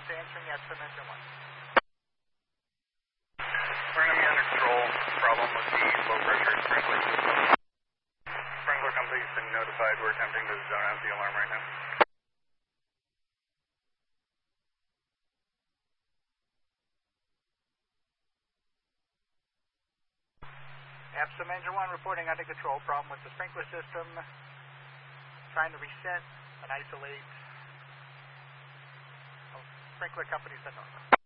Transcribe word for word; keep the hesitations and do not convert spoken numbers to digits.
answering Epsom Engine one. We're going to be under control. Problem with the low pressure sprinkler system. Sprinkler company's been notified. We're attempting to zone out the alarm right now. Epsom Engine one reporting under control. Problem with the sprinkler system. Trying to reset and isolate. Oh, sprinkler company's been notified.